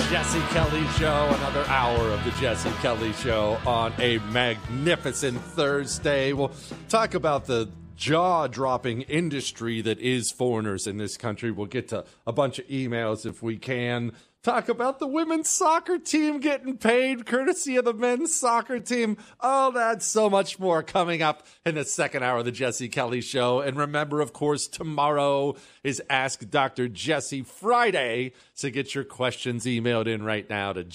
Jesse Kelly Show, another hour of the Jesse Kelly Show on a magnificent Thursday. We'll talk about the jaw-dropping industry that is foreigners in this country. We'll get to a bunch of emails if we can. Talk about the women's soccer team getting paid courtesy of the men's soccer team. Oh, that's so much more coming up in the second hour of the Jesse Kelly Show. And remember, of course, tomorrow is Ask Dr. Jesse Friday. So get your questions emailed in right now to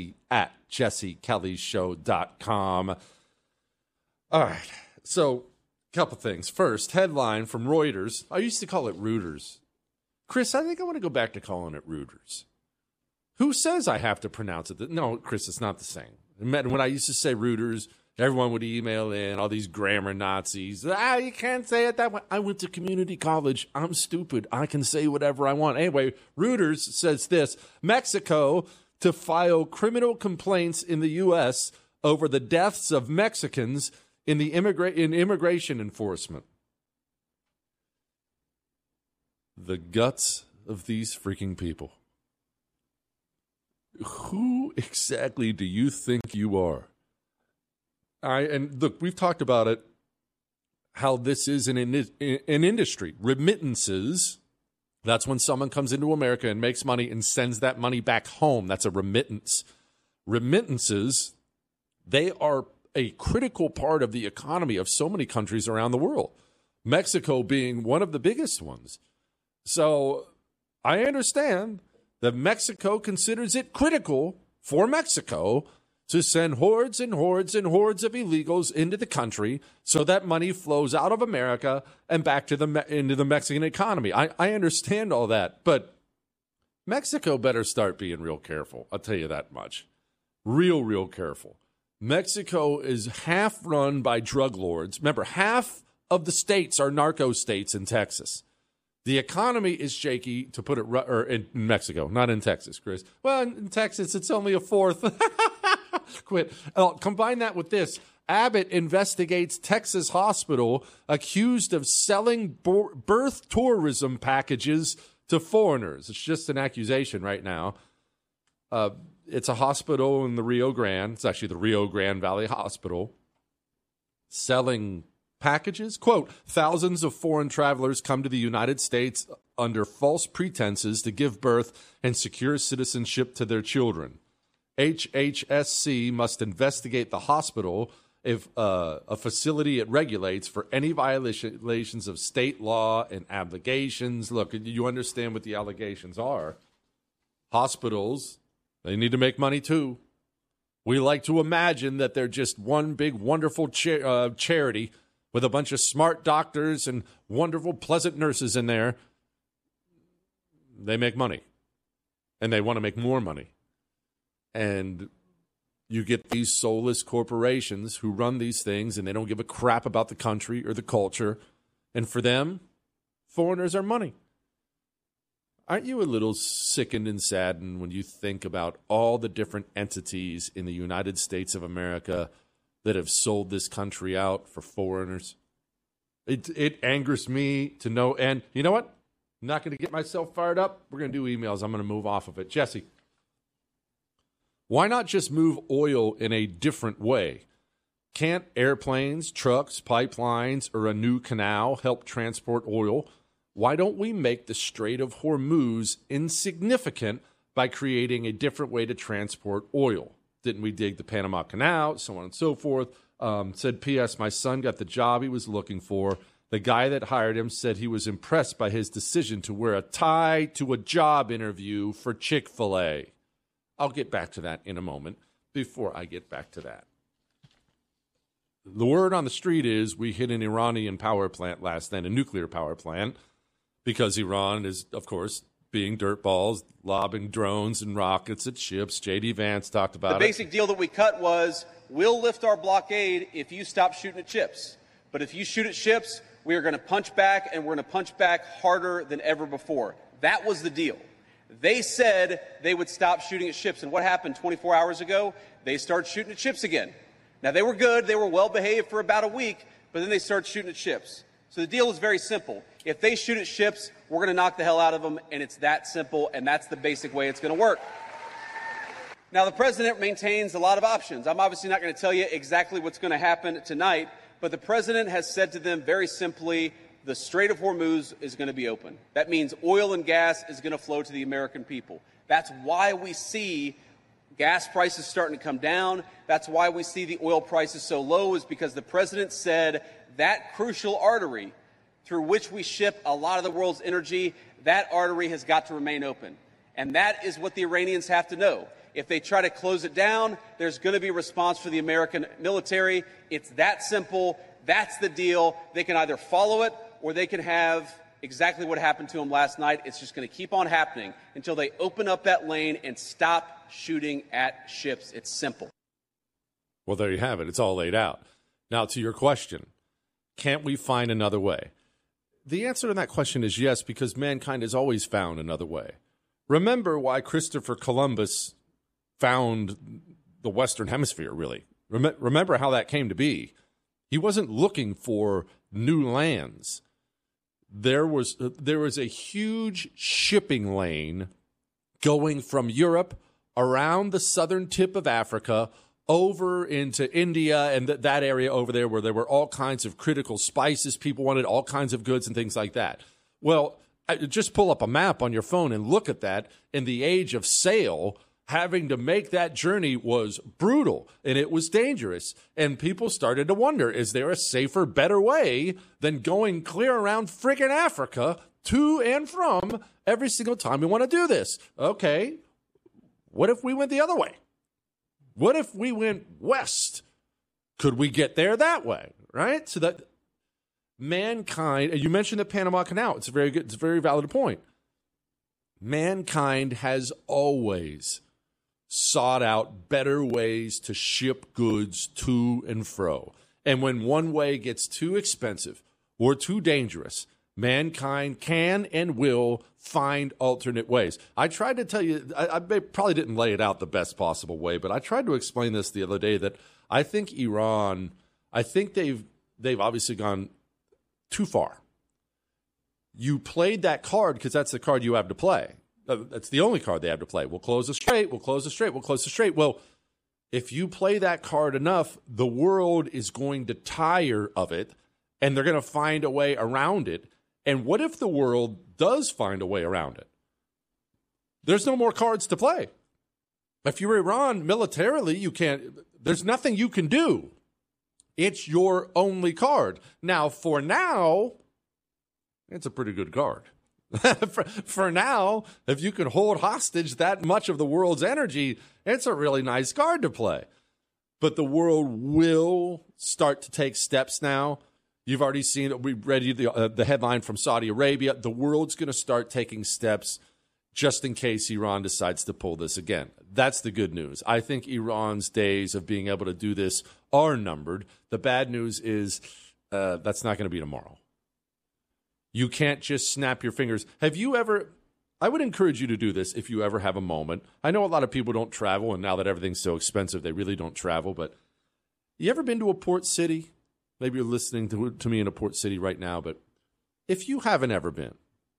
jesse@jessekellyshow.com. All right. So a couple things. First, headline from Reuters. I used to call it Reuters. Chris, I think I want to go back to calling it Reuters. Who says I have to pronounce it? No, Chris, it's not the same. When I used to say Reuters, everyone would email in, all these grammar Nazis. You can't say it that way. I went to community college. I'm stupid. I can say whatever I want. Anyway, Reuters says this: Mexico to file criminal complaints in the U.S. over the deaths of Mexicans in immigration enforcement. The guts of these freaking people. Who exactly do you think you are? And look, we've talked about it, how this is an industry. Remittances, that's when someone comes into America and makes money and sends that money back home. That's a remittance. Remittances, they are a critical part of the economy of so many countries around the world, Mexico being one of the biggest ones. So I understand that Mexico considers it critical for Mexico to send hordes and hordes and hordes of illegals into the country so that money flows out of America and back to into the Mexican economy. I understand all that, but Mexico better start being real careful. I'll tell you that much. Real careful. Mexico is half run by drug lords. Remember, half of the states are narco states in Texas. The economy is shaky, to put it or in Mexico, not in Texas, Chris. Well, in Texas, it's only a fourth. Quit. Combine that with this. Abbott investigates Texas hospital accused of selling birth tourism packages to foreigners. It's just an accusation right now. It's a hospital in the Rio Grande. It's actually the Rio Grande Valley Hospital. Selling packages. Quote, thousands of foreign travelers come to the United States under false pretenses to give birth and secure citizenship to their children. HHSC must investigate the hospital if a facility it regulates for any violations of state law and obligations. Look, you understand what the allegations are. Hospitals, they need to make money too. We like to imagine that they're just one big, wonderful charity with a bunch of smart doctors and wonderful, pleasant nurses in there. They make money. And they want to make more money. And you get these soulless corporations who run these things, and they don't give a crap about the country or the culture. And for them, foreigners are money. Aren't you a little sickened and saddened when you think about all the different entities in the United States of America that have sold this country out for foreigners? It angers me to no end. You know what? I'm not going to get myself fired up. We're going to do emails. I'm going to move off of it. Jesse, why not just move oil in a different way? Can't airplanes, trucks, pipelines, or a new canal help transport oil? Why don't we make the Strait of Hormuz insignificant by creating a different way to transport oil? Didn't we dig the Panama Canal, so on and so forth? Said, P.S., my son got the job he was looking for. The guy that hired him said he was impressed by his decision to wear a tie to a job interview for Chick-fil-A. I'll get back to that in a moment. Before I get back to that, the word on the street is we hit an Iranian power plant last night, a nuclear power plant, because Iran is, of course, being dirtballs, lobbing drones and rockets at ships. J.D. Vance talked about it. The basic deal that we cut was we'll lift our blockade if you stop shooting at ships. But if you shoot at ships, we are going to punch back, and we're going to punch back harder than ever before. That was the deal. They said they would stop shooting at ships. And what happened 24 hours ago? They started shooting at ships again. Now, they were good. They were well behaved for about a week, but then they started shooting at ships. So the deal is very simple. If they shoot at ships, we're going to knock the hell out of them, and it's that simple, and that's the basic way it's going to work. Now, the president maintains a lot of options. I'm obviously not going to tell you exactly what's going to happen tonight, but the president has said to them very simply, the Strait of Hormuz is going to be open. That means oil and gas is going to flow to the American people. That's why we see gas prices starting to come down. That's why we see the oil prices so low, is because the president said that crucial artery through which we ship a lot of the world's energy, that artery has got to remain open. And that is what the Iranians have to know. If they try to close it down, there's going to be a response for the American military. It's that simple. That's the deal. They can either follow it or they can have exactly what happened to them last night. It's just going to keep on happening until they open up that lane and stop shooting at ships. It's simple. Well, there you have it. It's all laid out. Now, to your question, can't we find another way? The answer to that question is yes, because mankind has always found another way. Remember why Christopher Columbus found the Western Hemisphere, really. Remember how that came to be. He wasn't looking for new lands. There was a huge shipping lane going from Europe around the southern tip of Africa over into India and that area over there where there were all kinds of critical spices. People wanted all kinds of goods and things like that. Well, just pull up a map on your phone and look at that. In the age of sail, having to make that journey was brutal and it was dangerous. And people started to wonder, is there a safer, better way than going clear around friggin' Africa to and from every single time we want to do this? Okay, what if we went the other way? What if we went west? Could we get there that way, right? So that mankind, you mentioned the Panama Canal. It's a very valid point. Mankind has always sought out better ways to ship goods to and fro. And when one way gets too expensive or too dangerous, mankind can and will find alternate ways. I tried to tell you, I probably didn't lay it out the best possible way, but I tried to explain this the other day that I think Iran, they've obviously gone too far. You played that card because that's the card you have to play. That's the only card they have to play. We'll close the strait, we'll close the strait, we'll close the strait. Well, if you play that card enough, the world is going to tire of it, and they're going to find a way around it. And what if the world does find a way around it? There's no more cards to play. If you're Iran, militarily, you can't. There's nothing you can do. It's your only card. Now, for now, it's a pretty good card. for now, if you can hold hostage that much of the world's energy, it's a really nice card to play. But the world will start to take steps now. You've already seen it. We read you the headline from Saudi Arabia. The world's going to start taking steps just in case Iran decides to pull this again. That's the good news. I think Iran's days of being able to do this are numbered. The bad news is that's not going to be tomorrow. You can't just snap your fingers. Have you ever, I would encourage you to do this if you ever have a moment. I know a lot of people don't travel, and now that everything's so expensive, they really don't travel. But you ever been to a port city? Maybe you're listening to me in a port city right now, but if you haven't ever been,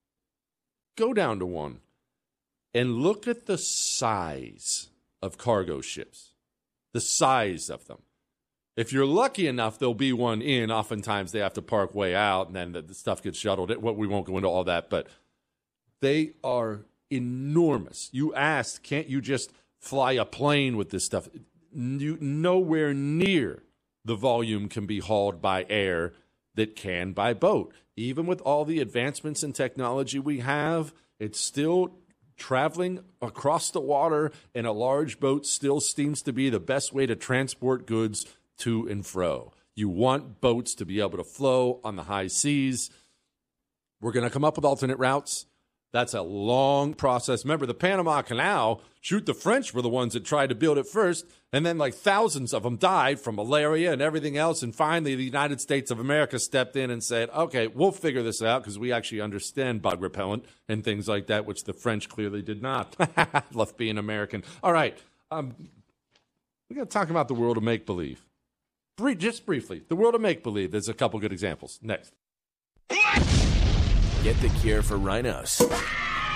go down to one and look at the size of cargo ships, the size of them. If you're lucky enough, there'll be one in. Oftentimes, they have to park way out, and then the stuff gets shuttled. We won't go into all that, but they are enormous. You asked, can't you just fly a plane with this stuff? Nowhere near the volume can be hauled by air that can by boat. Even with all the advancements in technology we have, it's still traveling across the water, and a large boat still seems to be the best way to transport goods to and fro. You want boats to be able to flow on the high seas. We're going to come up with alternate routes. That's a long process. Remember, the Panama Canal, shoot, the French were the ones that tried to build it first, and then like thousands of them died from malaria and everything else, and finally the United States of America stepped in and said, okay, we'll figure this out because we actually understand bug repellent and things like that, which the French clearly did not. Love being American. All right, we're going to talk about the world of make-believe. Just briefly, the world of make-believe. There's a couple good examples. Next. Get the cure for rhinos.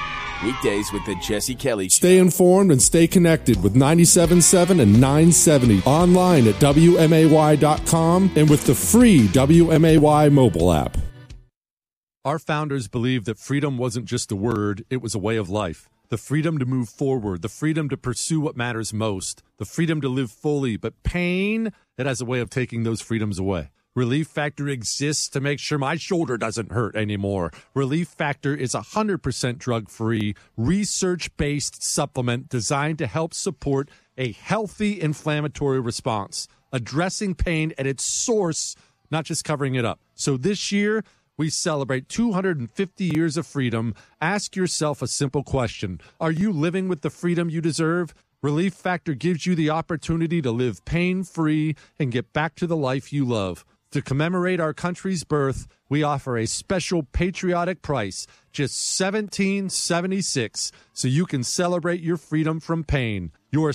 Weekdays with the Jesse Kelly Show. Stay informed and stay connected with 97.7 and 970 online at WMAY.com and with the free WMAY mobile app. Our founders believed that freedom wasn't just a word, it was a way of life. The freedom to move forward, the freedom to pursue what matters most, the freedom to live fully. But pain, it has a way of taking those freedoms away. Relief Factor exists to make sure my shoulder doesn't hurt anymore. Relief Factor is 100% drug-free, research-based supplement designed to help support a healthy inflammatory response, addressing pain at its source, not just covering it up. So this year, we celebrate 250 years of freedom. Ask yourself a simple question. Are you living with the freedom you deserve? Relief Factor gives you the opportunity to live pain-free and get back to the life you love. To commemorate our country's birth, we offer a special patriotic price, just $17.76, so you can celebrate your freedom from pain. Your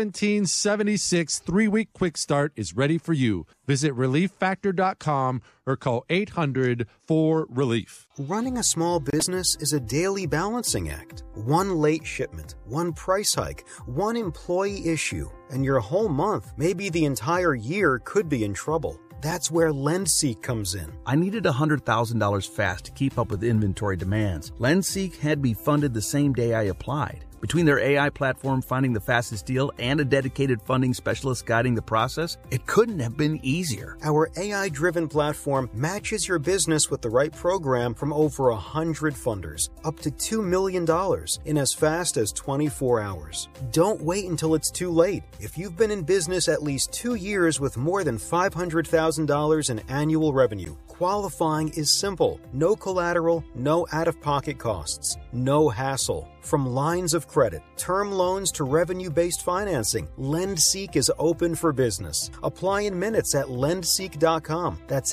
$17.76 3-week quick start is ready for you. Visit ReliefFactor.com or call 800-4RELIEF. Running a small business is a daily balancing act. One late shipment, one price hike, one employee issue, and your whole month, maybe the entire year, could be in trouble. That's where LendSeek comes in. I needed $100,000 fast to keep up with inventory demands. LendSeek had me funded the same day I applied. Between their AI platform finding the fastest deal and a dedicated funding specialist guiding the process, it couldn't have been easier. Our AI-driven platform matches your business with the right program from over 100 funders, up to $2 million in as fast as 24 hours. Don't wait until it's too late. If you've been in business at least 2 years with more than $500,000 in annual revenue, qualifying is simple. No collateral, no out-of-pocket costs, no hassle. From lines of credit, term loans to revenue-based financing, LendSeek is open for business. Apply in minutes at lendseek.com. That's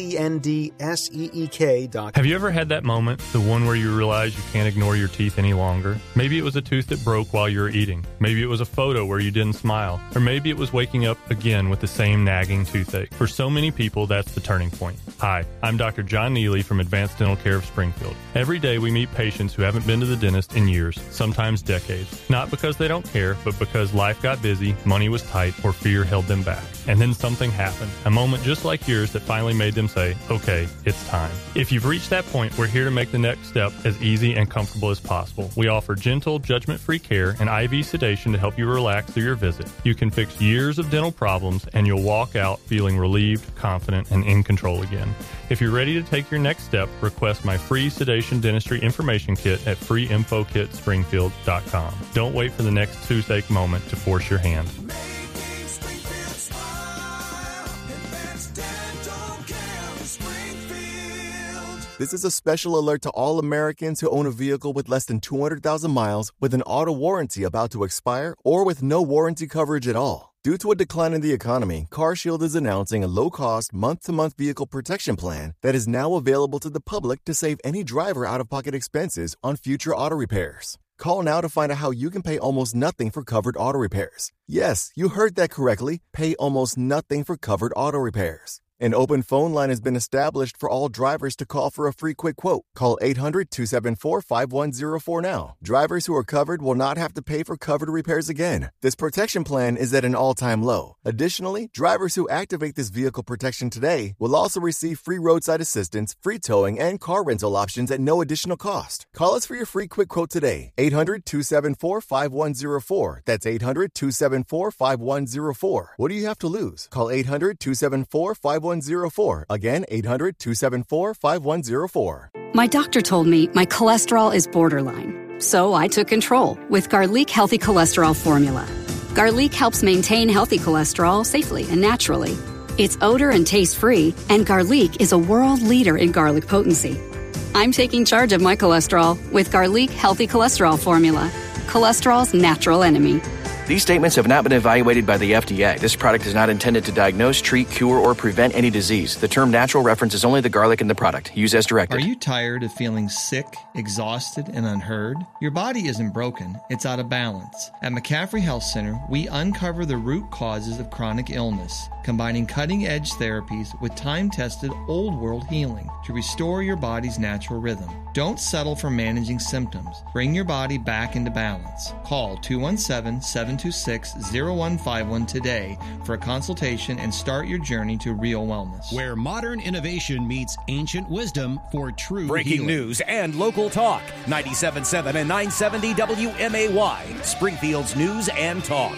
LENDSEEK.com. Have you ever had that moment, the one where you realize you can't ignore your teeth any longer? Maybe it was a tooth that broke while you were eating. Maybe it was a photo where you didn't smile. Or maybe it was waking up again with the same nagging toothache. For so many people, that's the turning point. Hi, I'm Dr. John Neely from Advanced Dental Care of Springfield. Every day we meet patients who haven't been to the dentist in years, sometimes decades. Not because they don't care, but because life got busy, money was tight, or fear held them back. And then something happened, a moment just like yours that finally made them say, okay, it's time. If you've reached that point, we're here to make the next step as easy and comfortable as possible. We offer gentle, judgment-free care and IV sedation to help you relax through your visit. You can fix years of dental problems, and you'll walk out feeling relieved, confident, and in control again. If you're ready to take your next step, request my free sedation dentistry information kit at freeinfokitspringfield.com. Don't wait for the next toothache moment to force your hand. This is a special alert to all Americans who own a vehicle with less than 200,000 miles with an auto warranty about to expire or with no warranty coverage at all. Due to a decline in the economy, CarShield is announcing a low-cost, month-to-month vehicle protection plan that is now available to the public to save any driver out-of-pocket expenses on future auto repairs. Call now to find out how you can pay almost nothing for covered auto repairs. Yes, you heard that correctly. Pay almost nothing for covered auto repairs. An open phone line has been established for all drivers to call for a free quick quote. Call 800-274-5104 now. Drivers who are covered will not have to pay for covered repairs again. This protection plan is at an all-time low. Additionally, drivers who activate this vehicle protection today will also receive free roadside assistance, free towing, and car rental options at no additional cost. Call us for your free quick quote today. 800-274-5104. That's 800-274-5104. What do you have to lose? Call 800-274-5104. Again, 800-274-5104. My doctor told me my cholesterol is borderline, so I took control with Garlic Healthy Cholesterol Formula. Garlic helps maintain healthy cholesterol safely and naturally. It's odor and taste-free, and Garlic is a world leader in garlic potency. I'm taking charge of my cholesterol with Garlic Healthy Cholesterol Formula, cholesterol's natural enemy. These statements have not been evaluated by the FDA. This product is not intended to diagnose, treat, cure, or prevent any disease. The term natural references only the garlic in the product. Use as directed. Are you tired of feeling sick, exhausted, and unheard? Your body isn't broken. It's out of balance. At McCaffrey Health Center, we uncover the root causes of chronic illness, combining cutting-edge therapies with time-tested old-world healing to restore your body's natural rhythm. Don't settle for managing symptoms. Bring your body back into balance. Call 217-726-0151 today for a consultation and start your journey to real wellness. Where modern innovation meets ancient wisdom for true breaking healing. News and local talk. 97.7 and 970 WMAY. Springfield's News and Talk.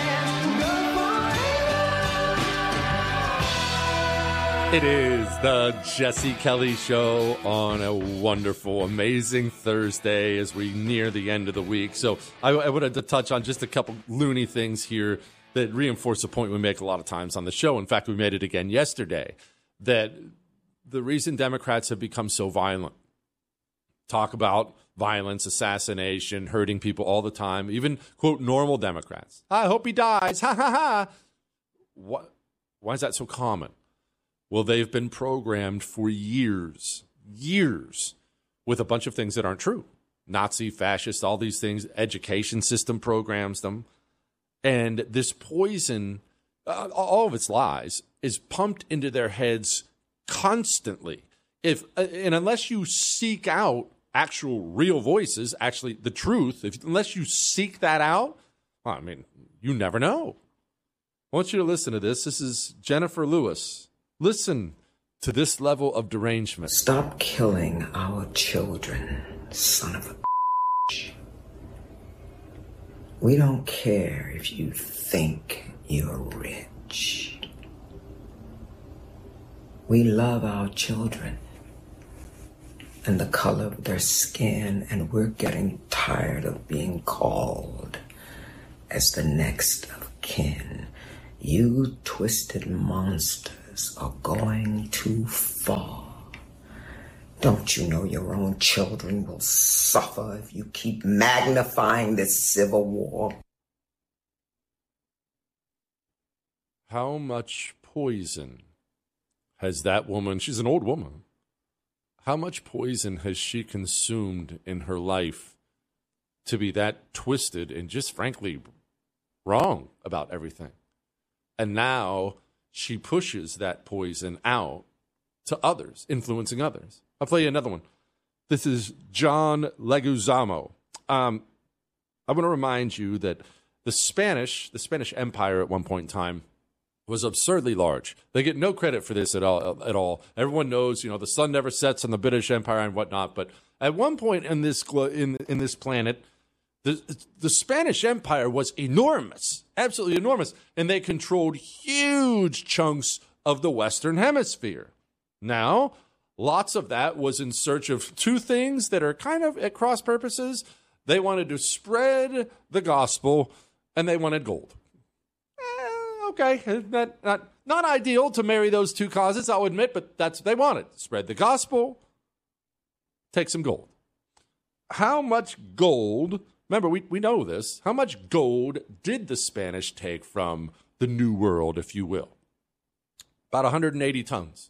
It is the Jesse Kelly Show on a wonderful, amazing Thursday as we near the end of the week. So I wanted to touch on just a couple loony things here that reinforce a point we make a lot of times on the show. In fact, we made it again yesterday, that the reason Democrats have become so violent, talk about violence, assassination, hurting people all the time, even, quote, normal Democrats. I hope he dies. Ha, ha, ha. Why is that so common? Well, they've been programmed for years with a bunch of things that aren't true. Nazi, fascist, all these things. Education system programs them. And this poison, all of its lies, is pumped into their heads constantly. And unless you seek out actual real voices, actually the truth, unless you seek that out, well, I mean, you never know. I want you to listen to this. This is Jennifer Lewis. Listen to this level of derangement. Stop killing our children, son of a bitch. We don't care if you think you're rich. We love our children and the color of their skin, and we're getting tired of being called as the next of kin. You twisted monsters are going too far. Don't you know your own children will suffer if you keep magnifying this civil war? How much poison has that woman, she's an old woman, how much poison has she consumed in her life to be that twisted and just frankly wrong about everything? And now she pushes that poison out to others, influencing others. I'll play you another one. This is John Leguizamo. I want to remind you that the Spanish Empire at one point in time was absurdly large. They get no credit for this at all. Everyone knows, the sun never sets on the British Empire and whatnot. But at one point in this planet, the Spanish Empire was enormous, absolutely enormous, and they controlled huge chunks of the Western Hemisphere. Now, lots of that was in search of two things that are kind of at cross purposes. They wanted to spread the gospel, and they wanted gold. Okay, not ideal to marry those two causes, I'll admit, but that's what they wanted. Spread the gospel, take some gold. How much gold... Remember, we know this. How much gold did the Spanish take from the New World, if you will? About 180 tons.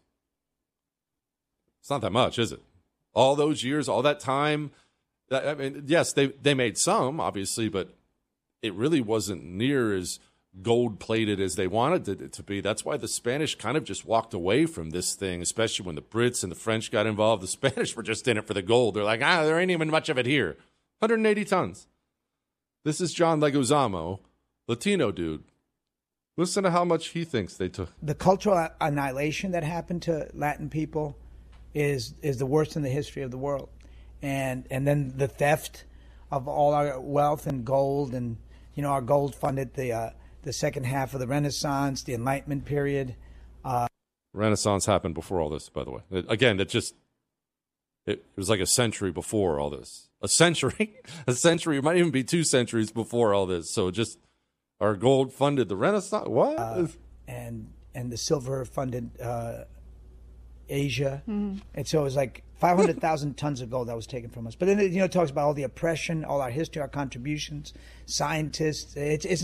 It's not that much, is it? All those years, all that time. I mean, yes, they made some, obviously, but it really wasn't near as gold-plated as they wanted it to be. That's why the Spanish kind of just walked away from this thing, especially when the Brits and the French got involved. The Spanish were just in it for the gold. They're like, there ain't even much of it here. 180 tons. This is John Leguizamo, Latino dude. Listen to how much he thinks they took. The cultural annihilation that happened to Latin people is the worst in the history of the world. And then the theft of all our wealth and gold, and our gold funded the second half of the Renaissance, the Enlightenment period. Renaissance happened before all this, by the way. Again, it was like a century before all this. A century, it might even be 2 centuries before all this. So just our gold funded the Renaissance. What? And the silver funded Asia. Mm-hmm. And so it was like 500,000 tons of gold that was taken from us. But then it talks about all the oppression, all our history, our contributions, scientists.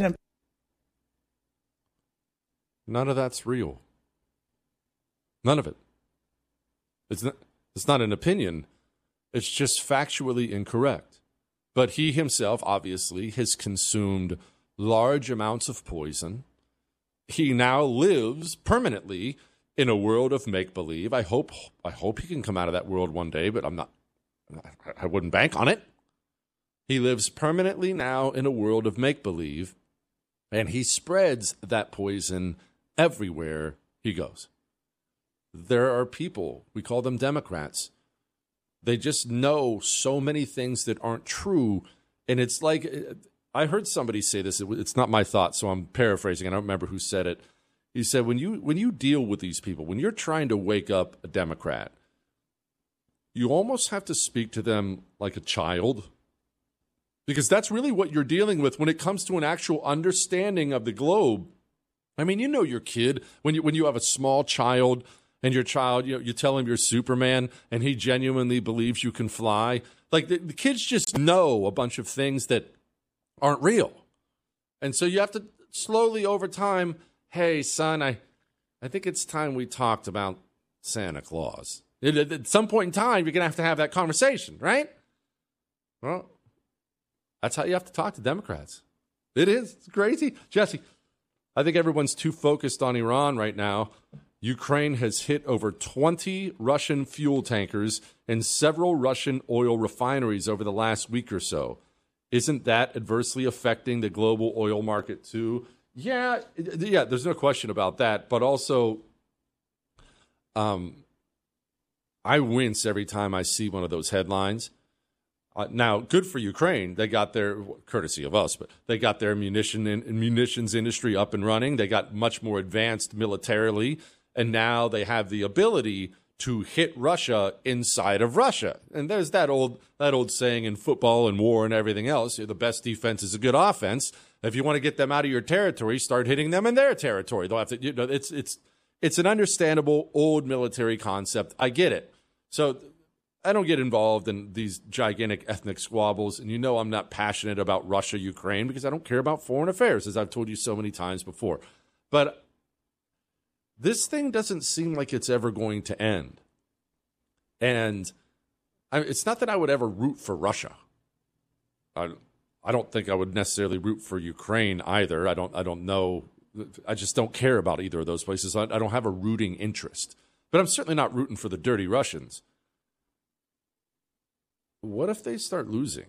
None of that's real. None of it. It's not an opinion. It's just factually incorrect. But he himself, obviously, has consumed large amounts of poison. He now lives permanently in a world of make-believe. I hope he can come out of that world one day, but I wouldn't bank on it. He lives permanently now in a world of make-believe, and he spreads that poison everywhere he goes. There are people, we call them Democrats. They just know so many things that aren't true, and it's like, I heard somebody say this, it's not my thought, so I'm paraphrasing, I don't remember who said it. He said, when you deal with these people, when you're trying to wake up a Democrat, you almost have to speak to them like a child, because that's really what you're dealing with when it comes to an actual understanding of the globe. I mean, your kid, when you have a small child, and your child, you tell him you're Superman, and he genuinely believes you can fly. Like, the kids just know a bunch of things that aren't real. And so you have to slowly, over time, hey, son, I think it's time we talked about Santa Claus. At some point in time, you're going to have that conversation, right? Well, that's how you have to talk to Democrats. It is. It's crazy. Jesse, I think everyone's too focused on Iran right now. Ukraine has hit over 20 Russian fuel tankers and several Russian oil refineries over the last week or so. Isn't that adversely affecting the global oil market too? Yeah, there's no question about that. But also, I wince every time I see one of those headlines. Now, good for Ukraine. They got their, courtesy of us, but they got their munitions industry up and running. They got much more advanced militarily. And now they have the ability to hit Russia inside of Russia. And there's that old saying in football and war and everything else, the best defense is a good offense. If you want to get them out of your territory, start hitting them in their territory. They'll have to, it's an understandable old military concept. I get it. So I don't get involved in these gigantic ethnic squabbles. And I'm not passionate about Russia, Ukraine, because I don't care about foreign affairs, as I've told you so many times before. But this thing doesn't seem like it's ever going to end. And it's not that I would ever root for Russia. I don't think I would necessarily root for Ukraine either. I don't know. I just don't care about either of those places. I don't have a rooting interest. But I'm certainly not rooting for the dirty Russians. What if they start losing?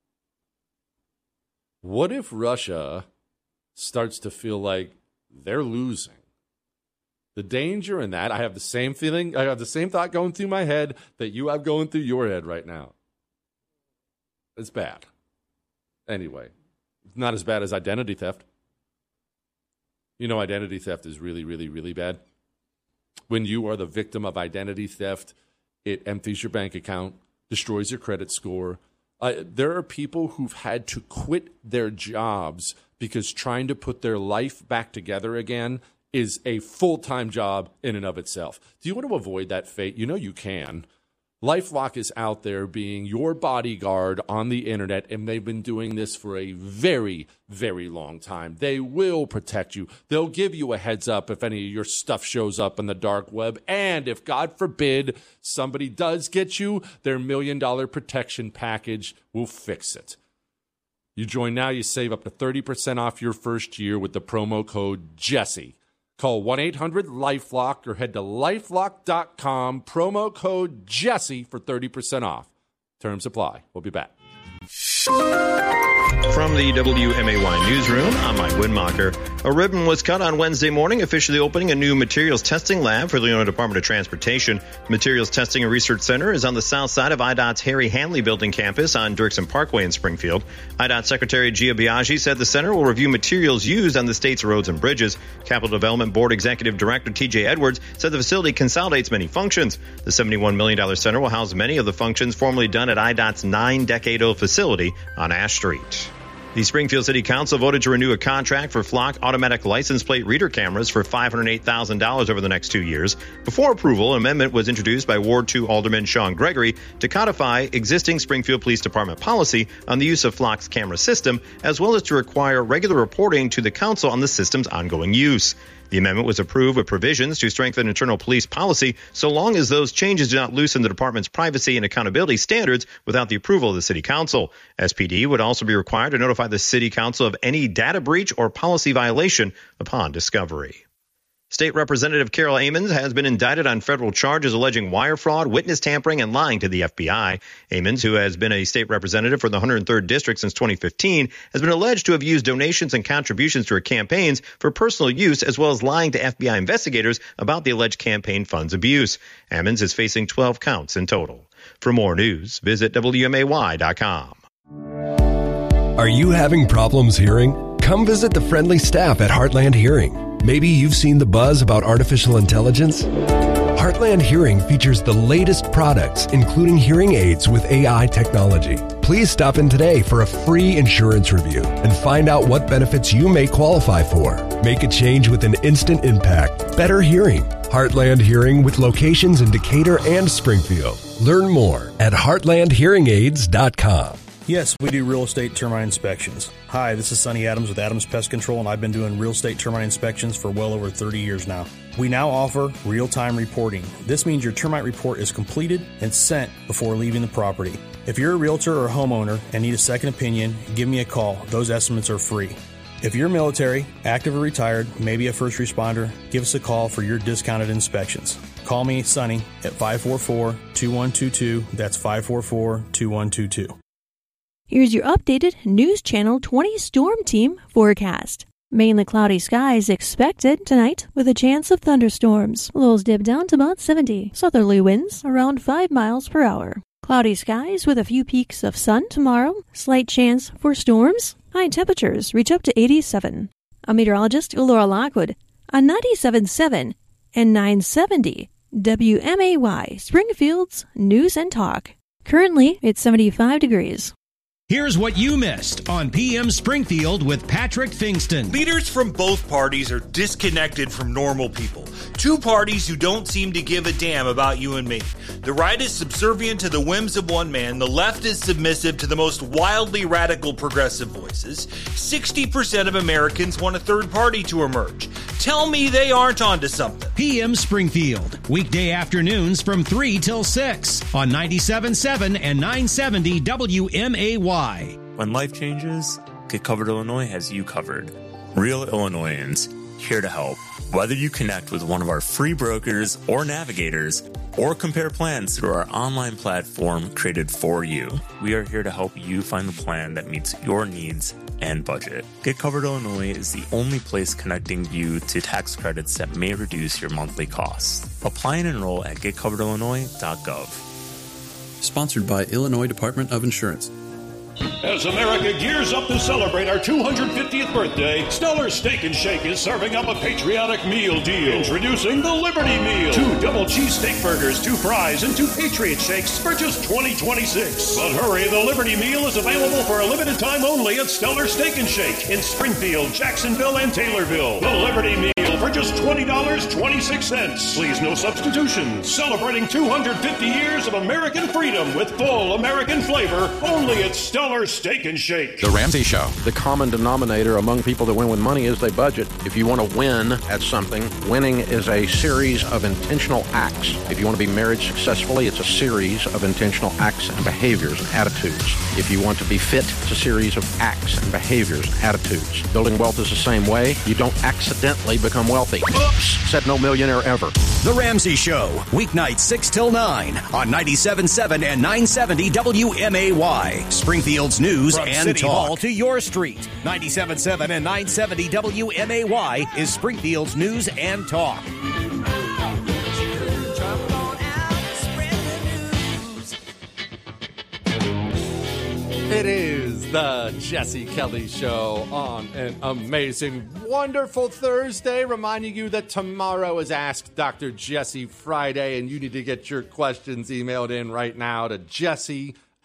What if Russia starts to feel like they're losing? The danger in that, I have the same feeling, I have the same thought going through my head that you have going through your head right now. It's bad. Anyway, not as bad as identity theft. Identity theft is really, really, really bad. When you are the victim of identity theft, it empties your bank account, destroys your credit score. There are people who've had to quit their jobs because trying to put their life back together again is a full-time job in and of itself. Do you want to avoid that fate? You can. LifeLock is out there being your bodyguard on the internet, and they've been doing this for a very, very long time. They will protect you. They'll give you a heads up if any of your stuff shows up in the dark web. And if, God forbid, somebody does get you, their $1 million protection package will fix it. You join now, you save up to 30% off your first year with the promo code Jesse. Call 1-800-LifeLock or head to LifeLock.com, promo code Jesse for 30% off. Terms apply. We'll be back. From the WMAY newsroom, I'm Mike Widmacher. A ribbon was cut on Wednesday morning, officially opening a new materials testing lab for the Illinois Department of Transportation. Materials Testing and Research Center is on the south side of IDOT's Harry Hanley Building campus on Dirksen Parkway in Springfield. IDOT Secretary Gia Biaggi said the center will review materials used on the state's roads and bridges. Capital Development Board Executive Director T.J. Edwards said the facility consolidates many functions. The $71 million center will house many of the functions formerly done at IDOT's 9-decade-old facility on Ash Street. The Springfield City Council voted to renew a contract for Flock automatic license plate reader cameras for $508,000 over the next 2 years. Before approval, an amendment was introduced by Ward 2 Alderman Sean Gregory to codify existing Springfield Police Department policy on the use of Flock's camera system, as well as to require regular reporting to the council on the system's ongoing use. The amendment was approved with provisions to strengthen internal police policy, so long as those changes do not loosen the department's privacy and accountability standards without the approval of the City Council. SPD would also be required to notify the City Council of any data breach or policy violation upon discovery. State Representative Carol Amons has been indicted on federal charges alleging wire fraud, witness tampering, and lying to the FBI. Amons, who has been a state representative for the 103rd District since 2015, has been alleged to have used donations and contributions to her campaigns for personal use, as well as lying to FBI investigators about the alleged campaign funds abuse. Amons is facing 12 counts in total. For more news, visit WMAY.com. Are you having problems hearing? Come visit the friendly staff at Heartland Hearing. Maybe you've seen the buzz about artificial intelligence. Heartland Hearing features the latest products, including hearing aids with AI technology. Please stop in today for a free insurance review and find out what benefits you may qualify for. Make a change with an instant impact. Better hearing. Heartland Hearing with locations in Decatur and Springfield. Learn more at heartlandhearingaids.com. Yes, we do real estate termite inspections. Hi, this is Sonny Adams with Adams Pest Control, and I've been doing real estate termite inspections for well over 30 years now. We now offer real-time reporting. This means your termite report is completed and sent before leaving the property. If you're a realtor or a homeowner and need a second opinion, give me a call. Those estimates are free. If you're military, active or retired, maybe a first responder, give us a call for your discounted inspections. Call me, Sonny, at 544-2122. That's 544-2122. Here's your updated News Channel 20 Storm Team forecast. Mainly cloudy skies expected tonight with a chance of thunderstorms. Lows dip down to about 70. Southerly winds around 5 miles per hour. Cloudy skies with a few peaks of sun tomorrow. Slight chance for storms. High temperatures reach up to 87. I'm meteorologist Laura Lockwood on 97.7 and 970 WMAY Springfield's News and Talk. Currently, it's 75 degrees. Here's what you missed on PM Springfield with Patrick Fingston. Leaders from both parties are disconnected from normal people. Two parties who don't seem to give a damn about you and me. The right is subservient to the whims of one man. The left is submissive to the most wildly radical progressive voices. 60% of Americans want a third party to emerge. Tell me they aren't onto something. PM Springfield, weekday afternoons from 3 till 6 on 97.7 and 970 WMAY. When life changes, Get Covered Illinois has you covered. Real Illinoisans, here to help. Whether you connect with one of our free brokers or navigators, or compare plans through our online platform created for you, we are here to help you find the plan that meets your needs and budget. Get Covered Illinois is the only place connecting you to tax credits that may reduce your monthly costs. Apply and enroll at getcoveredillinois.gov. Sponsored by Illinois Department of Insurance. As America gears up to celebrate our 250th birthday, Stellar Steak and Shake is serving up a patriotic meal deal. Introducing the Liberty Meal. 2 double cheesesteak burgers, 2 fries, and 2 Patriot Shakes for just $20.26. But hurry, the Liberty Meal is available for a limited time only at Stellar Steak and Shake in Springfield, Jacksonville, and Taylorville. The Liberty Meal for just $20.26. Please, no substitutions. Celebrating 250 years of American freedom with full American flavor only at Stellar Steak and Shake. The Ramsey Show. The common denominator among people that win with money is they budget. If you want to win at something, winning is a series of intentional acts. If you want to be married successfully, it's a series of intentional acts and behaviors and attitudes. If you want to be fit, it's a series of acts and behaviors and attitudes. Building wealth is the same way. You don't accidentally become wealthy. Oops! Said no millionaire ever. The Ramsey Show, weeknights 6 till 9 on 97.7 and 970 WMAY. Springfield's news From and City talk. Hall to your street. 97.7 and 970 WMAY is Springfield's news and talk. It is the Jesse Kelly Show on an amazing, wonderful Thursday, reminding you that tomorrow is Ask Dr. Jesse Friday, and you need to get your questions emailed in right now to Jesse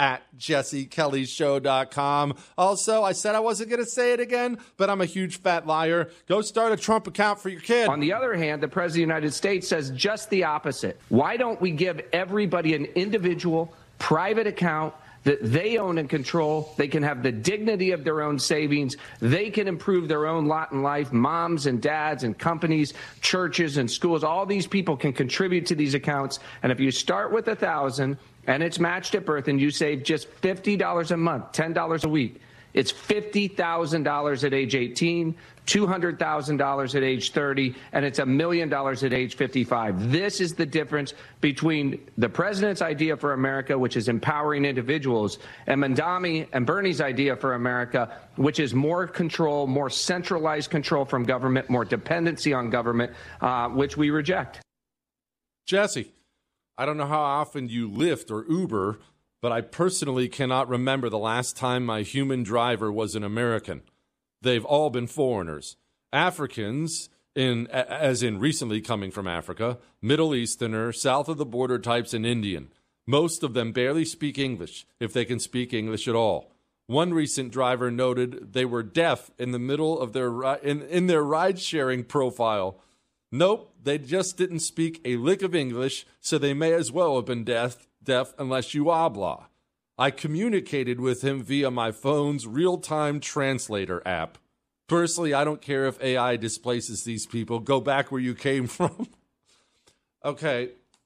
at jessekellyshow.com. Also, I said I wasn't going to say it again, but I'm a huge fat liar. Go start a Trump account for your kid. On the other hand, the President of the United States says just the opposite. Why don't we give everybody an individual private account that they own and control? They can have the dignity of their own savings. They can improve their own lot in life. Moms and dads and companies, churches and schools, all these people can contribute to these accounts. And if you start with $1,000 and it's matched at birth and you save just $50 a month, $10 a week, it's $50,000 at age 18, $200,000 at age 30, and it's $1 million at age 55. This is the difference between the president's idea for America, which is empowering individuals, and Mamdani and Bernie's idea for America, which is more control, more centralized control from government, more dependency on government, which we reject. Jesse, I don't know how often you Lyft or Uber, but I personally cannot remember the last time my human driver was an American. They've all been foreigners. Africans, as in recently coming from Africa, Middle Easterner, south of the border types, and Indian. Most of them barely speak English, if they can speak English at all. One recent driver noted they were deaf in the middle of their in their ride-sharing profile. Nope, they just didn't speak a lick of English, so they may as well have been deaf unless you habla. I communicated with him via my phone's real-time translator app. Personally, I don't care if AI displaces these people. Go back where you came from. Okay.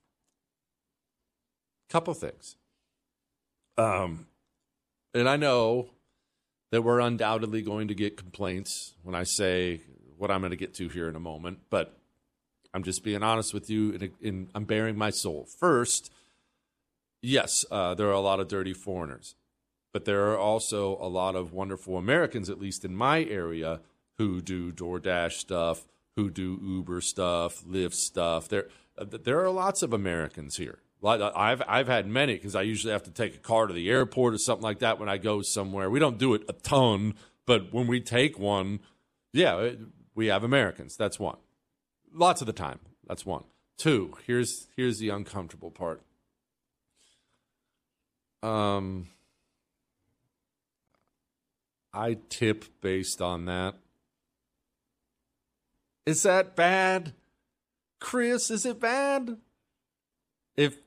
Couple things. And I know that we're undoubtedly going to get complaints when I say what I'm going to get to here in a moment, but I'm just being honest with you, and I'm bearing my soul. First, yes, there are a lot of dirty foreigners, but there are also a lot of wonderful Americans, at least in my area, who do DoorDash stuff, who do Uber stuff, Lyft stuff. There are lots of Americans here. I've had many because I usually have to take a car to the airport or something like that when I go somewhere. We don't do it a ton, but when we take one, yeah, we have Americans. That's one. Lots of the time. That's one. Two, here's the uncomfortable part. I tip based on that. Is that bad? Chris, is it bad? If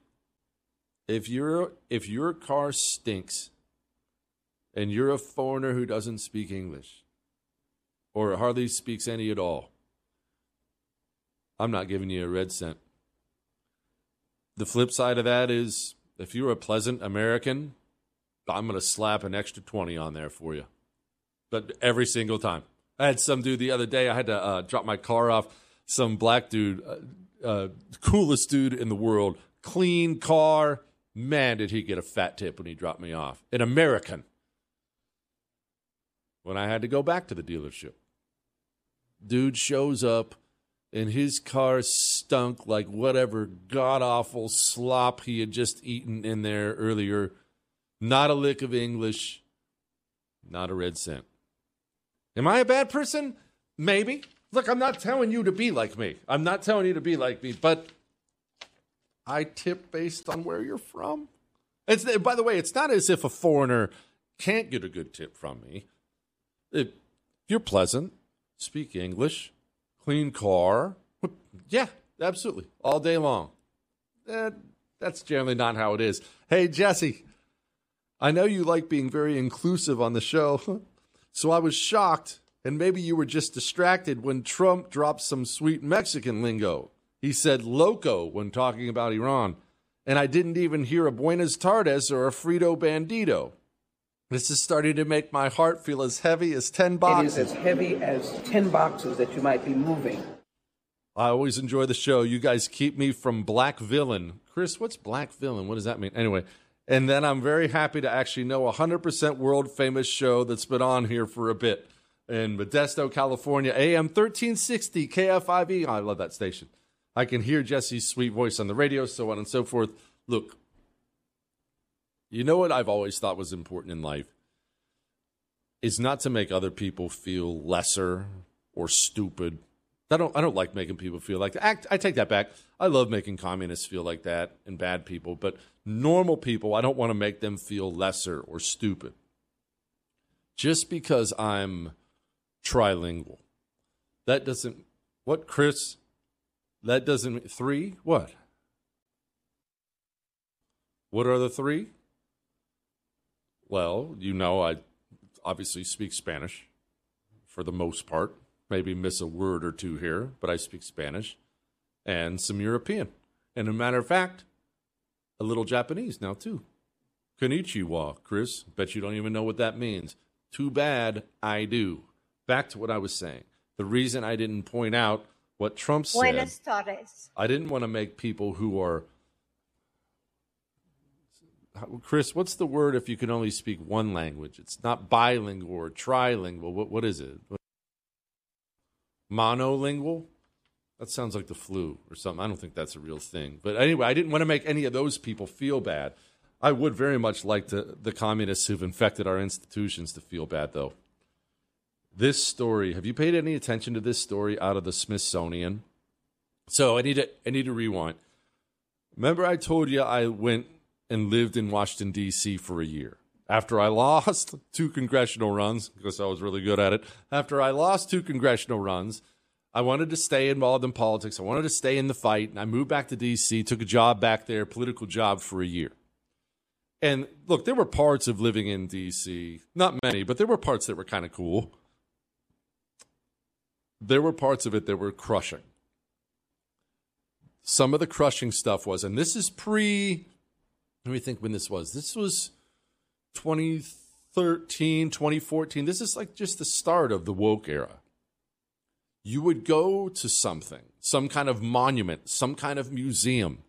your car stinks and you're a foreigner who doesn't speak English or hardly speaks any at all, I'm not giving you a red cent. The flip side of that is if you're a pleasant American, I'm going to slap an extra 20 on there for you. But every single time. I had some dude the other day, I had to drop my car off. Some black dude, coolest dude in the world, clean car. Man, did he get a fat tip when he dropped me off. An American. When I had to go back to the dealership. Dude shows up, and his car stunk like whatever god-awful slop he had just eaten in there earlier. Not a lick of English. Not a red cent. Am I a bad person? Maybe. Look, I'm not telling you to be like me. I'm not telling you to be like me, but I tip based on where you're from. By the way, it's not as if a foreigner can't get a good tip from me. If you're pleasant, speak English, clean car, yeah, absolutely, all day long. That's generally not how it is. Hey, Jesse, I know you like being very inclusive on the show, so I was shocked, and maybe you were just distracted when Trump dropped some sweet Mexican lingo. He said loco when talking about Iran, and I didn't even hear a Buenas Tardes or a Frito Bandito. This is starting to make my heart feel as heavy as 10 boxes. It is as heavy as 10 boxes that you might be moving. I always enjoy the show. You guys keep me from black villain. Chris, what's black villain? What does that mean? Anyway, and then I'm very happy to actually know a 100% world-famous show that's been on here for a bit in Modesto, California, AM 1360 KFIV. I love that station. I can hear Jesse's sweet voice on the radio, so on and so forth. Look, you know what I've always thought was important in life is not to make other people feel lesser or stupid I don't like making people feel like that. I take that back. I love making communists feel like that and bad people, but normal people, I don't want to make them feel lesser or stupid. Just because I'm trilingual. That doesn't, what, Chris? That doesn't, 3? What? What are the 3? Well, I obviously speak Spanish for the most part. Maybe miss a word or two here, but I speak Spanish and some European. And a matter of fact, a little Japanese now too. Konnichiwa, Chris. Bet you don't even know what that means. Too bad I do. Back to what I was saying. The reason I didn't point out what Trump said. Buenas tardes. I didn't want to make people who are... Chris, what's the word if you can only speak one language? It's not bilingual or trilingual. What is it? Monolingual? That sounds like the flu or something. I don't think that's a real thing. But anyway, I didn't want to make any of those people feel bad. I would very much like the communists who've infected our institutions to feel bad, though. This story, have you paid any attention to this story out of the Smithsonian? So I need to rewind. Remember I told you I went and lived in Washington, D.C. for a year. After I lost 2 congressional runs, because I was really good at it, after I lost 2 congressional runs, I wanted to stay involved in politics. I wanted to stay in the fight, and I moved back to D.C., took a job back there, political job for a year. And look, there were parts of living in D.C., not many, but there were parts that were kind of cool. There were parts of it that were crushing. Some of the crushing stuff was, and this is let me think when this was. This was 2013, 2014. This is like just the start of the woke era. You would go to something, some kind of monument, some kind of museum,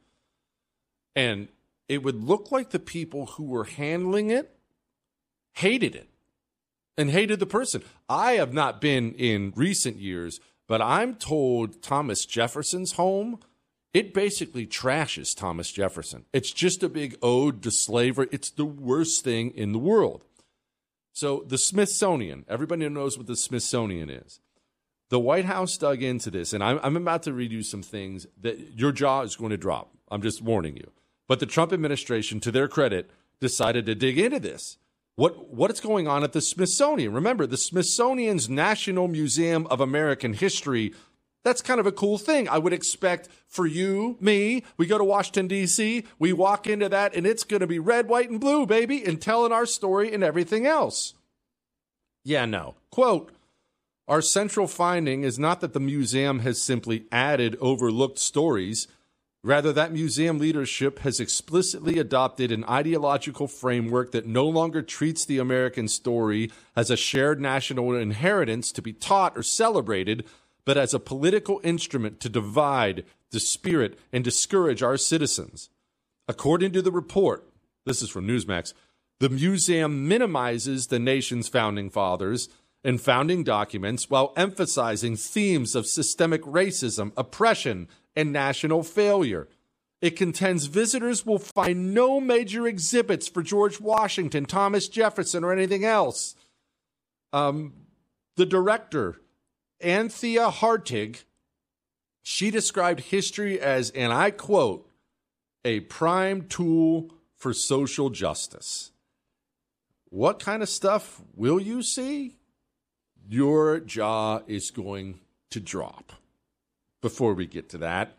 and it would look like the people who were handling it hated it and hated the person. I have not been in recent years, but I'm told Thomas Jefferson's home, it basically trashes Thomas Jefferson. It's just a big ode to slavery. It's the worst thing in the world. So the Smithsonian, everybody knows what the Smithsonian is. The White House dug into this, and I'm about to read you some things that your jaw is going to drop. I'm just warning you. But the Trump administration, to their credit, decided to dig into this. What is going on at the Smithsonian? Remember, the Smithsonian's National Museum of American History, that's kind of a cool thing. I would expect for you, me, we go to Washington, D.C., we walk into that, and it's going to be red, white, and blue, baby, and telling our story and everything else. Yeah, no. Quote, our central finding is not that the museum has simply added overlooked stories. Rather, that museum leadership has explicitly adopted an ideological framework that no longer treats the American story as a shared national inheritance to be taught or celebrated, but as a political instrument to divide, dispirit, and discourage our citizens. According to the report, this is from Newsmax, the museum minimizes the nation's founding fathers and founding documents while emphasizing themes of systemic racism, oppression, and national failure. It contends visitors will find no major exhibits for George Washington, Thomas Jefferson, or anything else. The director, Anthea Hartig, she described history as, and I quote, a prime tool for social justice. What kind of stuff will you see? Your jaw is going to drop. Before we get to that,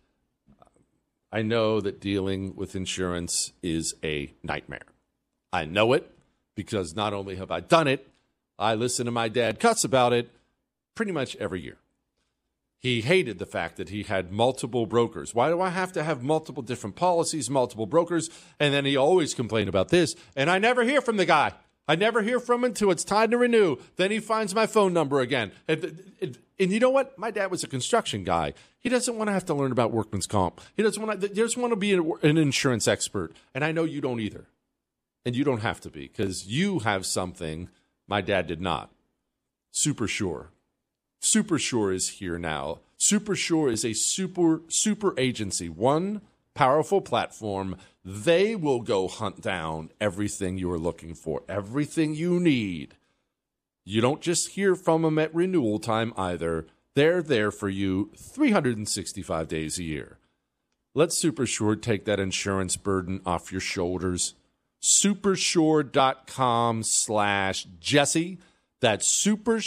I know that dealing with insurance is a nightmare. I know it because not only have I done it, I listen to my dad cuss about it pretty much every year. He hated the fact that he had multiple brokers. Why do I have to have multiple different policies, multiple brokers? And then he always complained about this, and I never hear from the guy. I never hear from him until it's time to renew. Then he finds my phone number again. And you know what? My dad was a construction guy. He doesn't want to have to learn about workman's comp. He just want to be an insurance expert. And I know you don't either. And you don't have to be because you have something my dad did not. Supersure. Supersure is here now. Supersure is a super agency. One powerful platform. They will go hunt down everything you are looking for, everything you need. You don't just hear from them at renewal time either. They're there for you 365 days a year. Let Supersure take that insurance burden off your shoulders. Supersure.com/Jesse. That's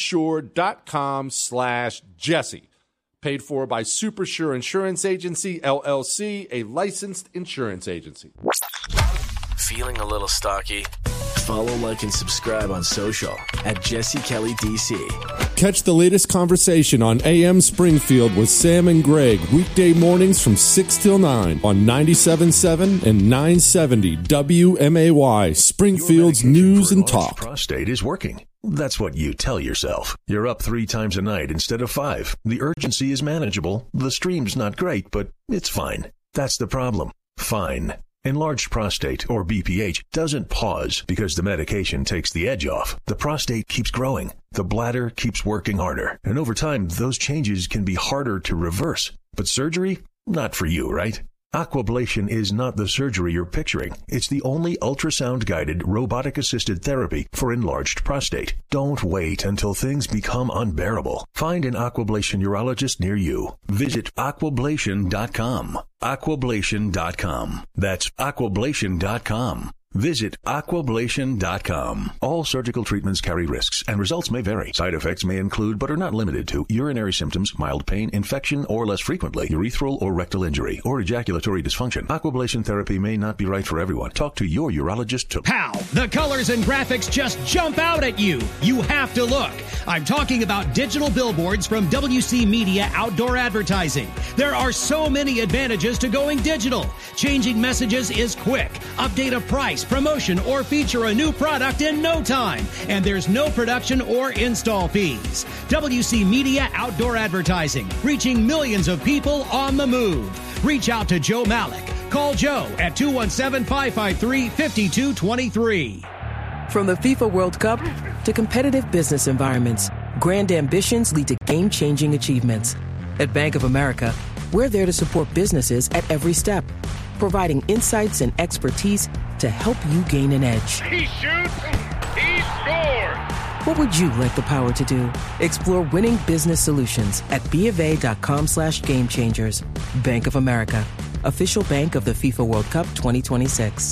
supersure.com/Jesse. Paid for by Supersure Insurance Agency, LLC, a licensed insurance agency. Feeling a little stocky? Follow, like, and subscribe on social at Jesse Kelly DC. Catch the latest conversation on AM Springfield with Sam and Greg, weekday mornings from 6 till 9 on 97.7 and 970 WMAY, Springfield's News and Talk. Prostate is working. That's what you tell yourself. You're up 3 times a night instead of 5. The urgency is manageable. The stream's not great, but it's fine. That's the problem. Fine. Enlarged prostate, or BPH, doesn't pause because the medication takes the edge off. The prostate keeps growing. The bladder keeps working harder. And over time, those changes can be harder to reverse. But surgery? Not for you, right? Aquablation is not the surgery you're picturing. It's the only ultrasound-guided, robotic-assisted therapy for enlarged prostate. Don't wait until things become unbearable. Find an Aquablation urologist near you. Visit aquablation.com. Aquablation.com. That's aquablation.com. Visit aquablation.com. All surgical treatments carry risks, and results may vary. Side effects may include, but are not limited to, urinary symptoms, mild pain, infection, or less frequently, urethral or rectal injury, or ejaculatory dysfunction. Aquablation therapy may not be right for everyone. Talk to your urologist to... How? The colors and graphics just jump out at you. You have to look. I'm talking about digital billboards from WC Media Outdoor Advertising. There are so many advantages to going digital. Changing messages is quick. Update a price, promotion, or feature a new product in no time. And there's no production or install fees. WC Media Outdoor Advertising, reaching millions of people on the move. Reach out to Joe Malik. Call Joe at 217-553-5223. From the FIFA World Cup to competitive business environments, grand ambitions lead to game-changing achievements. At Bank of America, we're there to support businesses at every step, providing insights and expertise to help you gain an edge. He shoots, he scores! What would you like the power to do? Explore winning business solutions at BofA.com/gamechangers. Bank of America, official bank of the FIFA World Cup 2026.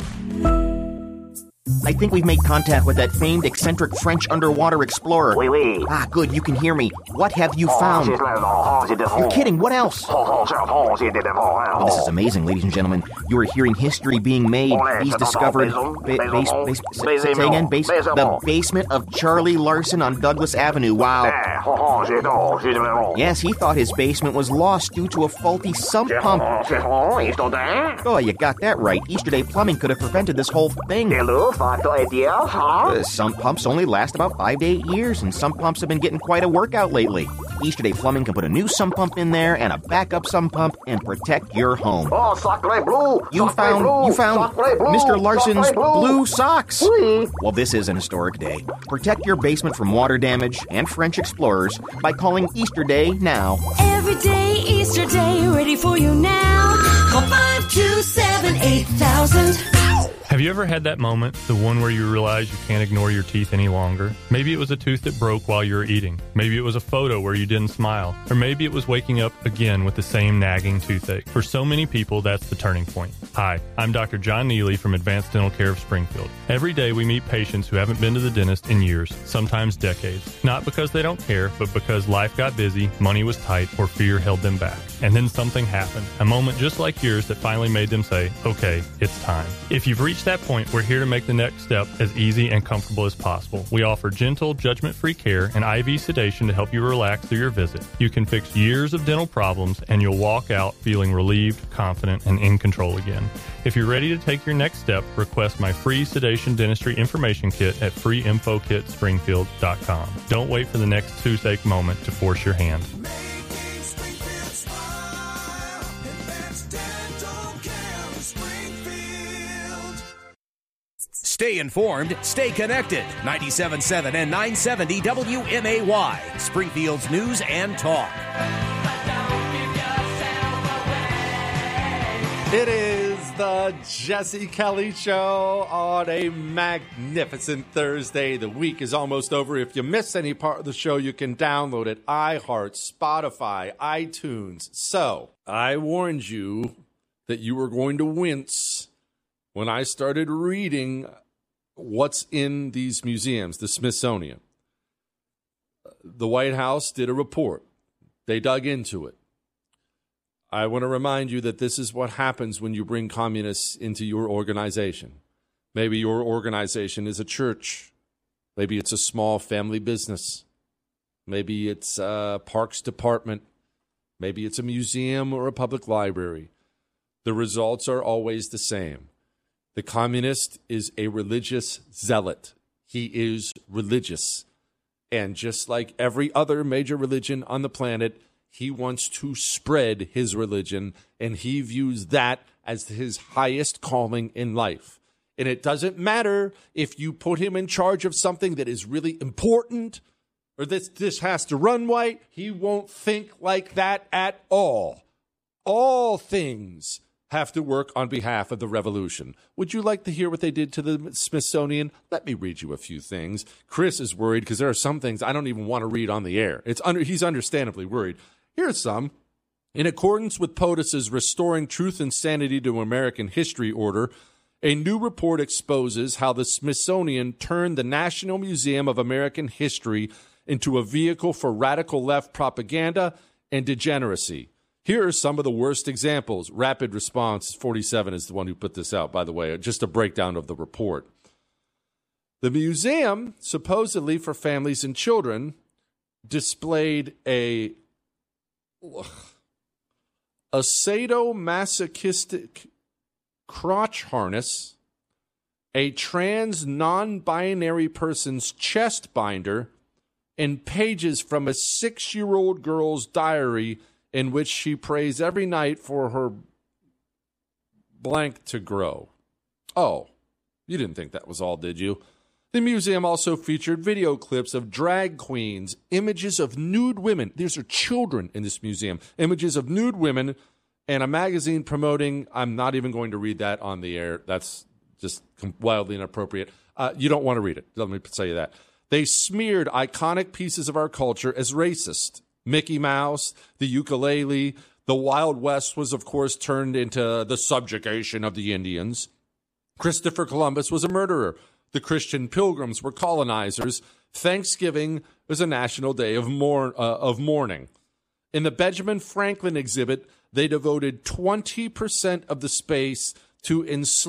I think we've made contact with that famed eccentric French underwater explorer. Oui, oui. Ah, good, you can hear me. What have you found? You're kidding, what else? This is amazing, ladies and gentlemen. You are hearing history being made. He's discovered... Say again, the basement of Charlie Larson on Douglas Avenue. Wow. Yes, he thought his basement was lost due to a faulty sump pump. Oh, you got that right. Easter Day Plumbing could have prevented this whole thing. Sump pumps only last about 5 to 8 years, and sump pumps have been getting quite a workout lately. Easter Day Plumbing can put a new sump pump in there and a backup sump pump and protect your home. Oh, sacre bleu! You found Mr. Larson's blue socks. Well, this is an historic day. Protect your basement from water damage and French explorers by calling Easter Day now. Every day, Easter Day, ready for you now. Call 527-8000. Have you ever had that moment, the one where you realize you can't ignore your teeth any longer? Maybe it was a tooth that broke while you were eating. Maybe it was a photo where you didn't smile. Or maybe it was waking up again with the same nagging toothache. For so many people, that's the turning point. Hi, I'm Dr. John Neely from Advanced Dental Care of Springfield. Every day we meet patients who haven't been to the dentist in years, sometimes decades. Not because they don't care, but because life got busy, money was tight, or fear held them back. And then something happened. A moment just like yours that finally made them say, okay, it's time. If you've reached that point, we're here to make the next step as easy and comfortable as possible. We offer gentle, judgment-free care and IV sedation to help you relax through your visit. You can fix years of dental problems, and you'll walk out feeling relieved, confident, and in control again. If you're ready to take your next step, request my free sedation dentistry information kit at freeinfokitspringfield.com. Don't wait for the next toothache moment to force your hand. Stay informed, stay connected. 97.7 and 970 WMAY, Springfield's News and Talk. It is the Jesse Kelly Show on a magnificent Thursday. The week is almost over. If you miss any part of the show, you can download it. iHeart, Spotify, iTunes. So, I warned you that you were going to wince when I started reading what's in these museums, the Smithsonian. The White House did a report. They dug into it. I want to remind you that this is what happens when you bring communists into your organization. Maybe your organization is a church. Maybe it's a small family business. Maybe it's a parks department. Maybe it's a museum or a public library. The results are always the same. The communist is a religious zealot. He is religious. And just like every other major religion on the planet, he wants to spread his religion, and he views that as his highest calling in life. And it doesn't matter if you put him in charge of something that is really important or this has to run right. He won't think like that at all. All things have to work on behalf of the revolution. Would you like to hear what they did to the Smithsonian? Let me read you a few things. Chris is worried because there are some things I don't even want to read on the air. He's understandably worried. Here's some. In accordance with POTUS's Restoring Truth and Sanity to American History order, a new report exposes how the Smithsonian turned the National Museum of American History into a vehicle for radical left propaganda and degeneracy. Here are some of the worst examples. Rapid Response 47 is the one who put this out, by the way, just a breakdown of the report. The museum, supposedly for families and children, displayed a sadomasochistic crotch harness, a trans non-binary person's chest binder, and pages from a 6-year-old girl's diary in which she prays every night for her blank to grow. Oh, you didn't think that was all, did you? The museum also featured video clips of drag queens, images of nude women. These are children in this museum. Images of nude women, and a magazine promoting, I'm not even going to read that on the air. That's just wildly inappropriate. You don't want to read it. Let me tell you that. They smeared iconic pieces of our culture as racist. Mickey Mouse, the ukulele, the Wild West was, of course, turned into the subjugation of the Indians. Christopher Columbus was a murderer. The Christian Pilgrims were colonizers. Thanksgiving was a national day of mourning. In the Benjamin Franklin exhibit, they devoted 20% of the space to enslaved